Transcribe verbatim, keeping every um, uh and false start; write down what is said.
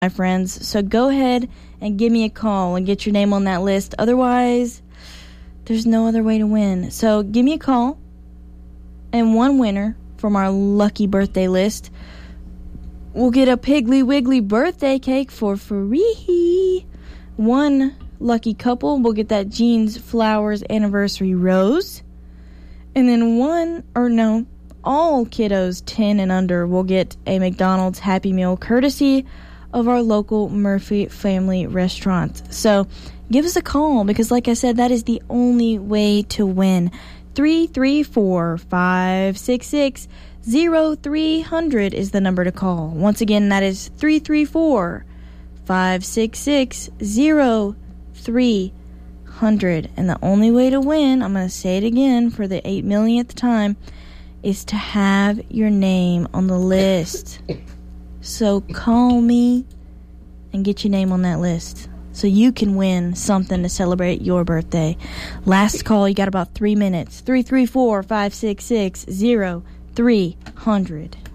my friends. So go ahead and give me a call and get your name on that list. Otherwise, there's no other way to win. So give me a call, and one winner from our lucky birthday list will get a Piggly Wiggly birthday cake for free. One lucky couple will get that Jeans Flowers anniversary rose. And then one, or no, all kiddos ten and under will get a McDonald's Happy Meal courtesy of our local Murphy Family Restaurant. So give us a call, because like I said, that is the only way to win. three three four, five six six, zero three zero zero is the number to call. Once again, that is three three four, five six six, zero three zero zero. And the only way to win, I'm going to say it again for the eight millionth time, is to have your name on the list. So call me and get your name on that list so you can win something to celebrate your birthday. Last call, you got about three minutes. three three four, five six six, zero three zero zero.